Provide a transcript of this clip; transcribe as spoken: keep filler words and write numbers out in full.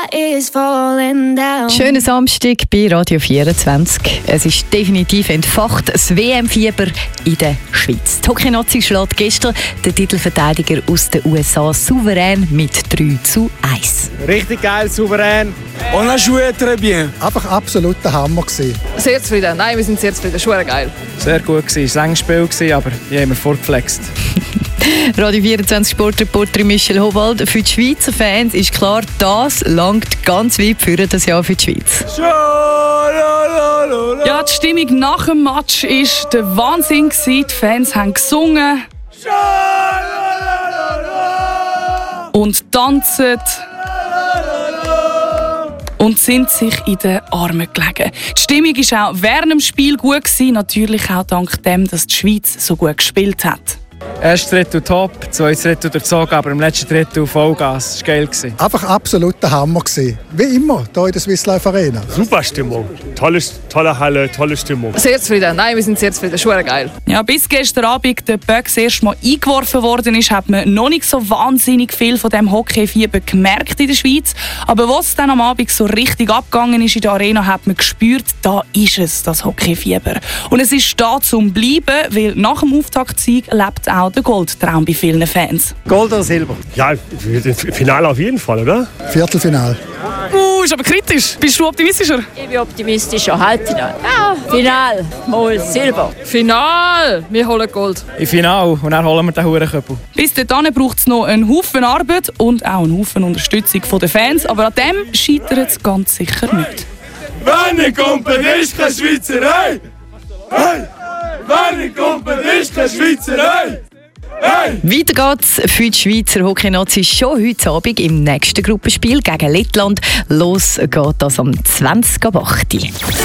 Schönen Samstag bei Radio vierundzwanzig. Es ist definitiv entfacht, das W M-Fieber in der Schweiz. Die Hockey-Nazi schlägt gestern den Titelverteidiger aus den U S A souverän mit drei zu eins. Richtig geil, souverän. On a joué très bien. Einfach absoluter Hammer gewesen. Sehr zufrieden. Nein, wir sind sehr zufrieden. Schon geil. Sehr gut gewesen. Es war ein langes Spiel, aber ich habe mir vorgeflext. Radio vierundzwanzig Sportreporterin Michelle Howald. Für die Schweizer Fans ist klar, das langt ganz weit für das Jahr für die Schweiz. Ja, die Stimmung nach dem Match war der Wahnsinn. Die Fans haben gesungen und tanzen und sind sich in den Armen gelegen. Die Stimmung war auch während dem Spiel gut gewesen, natürlich auch dank dem, dass die Schweiz so gut gespielt hat. Erstes Drittel top, zweites Drittel durchzogen, aber im letzten Drittel Vollgas. Das war geil. Einfach absoluter Hammer gewesen. Wie immer hier in der Swiss Life Arena. Super Stimmung. Tolle, tolle Halle, tolle Stimmung. Sehr zufrieden. Nein, wir sind sehr zufrieden. Schon geil. Ja, bis gestern Abend der Böck das erste Mal eingeworfen worden ist, hat man noch nicht so wahnsinnig viel von dem Hockeyfieber gemerkt in der Schweiz. Aber was es dann am Abend so richtig abgegangen ist in der Arena, hat man gespürt, da ist es, das Hockeyfieber. Und es ist da zum Bleiben, weil nach dem Auftaktsieg lebt auch der Goldtraum bei vielen Fans. Gold oder Silber? Ja, Finale auf jeden Fall, oder? Viertelfinal. Uh, ist aber kritisch. Bist du optimistischer? Ich bin optimistischer. Halbfinale. Ja, Final. Mal Silber. Final. Wir holen Gold. Im Finale und dann holen wir den Hurenköppel. Bis dahin braucht es noch einen Haufen Arbeit und auch einen Haufen Unterstützung der Fans. Aber an dem scheitert es ganz sicher nicht. Wenn ich komme, ist keine Schweizerei! Hey! Wenn ich komme, ist keine Schweizerei! Hey! Weiter geht's für die Schweizer Hockey-Nazi schon heute Abend im nächsten Gruppenspiel gegen Lettland. Los geht das am zwanzig Uhr acht.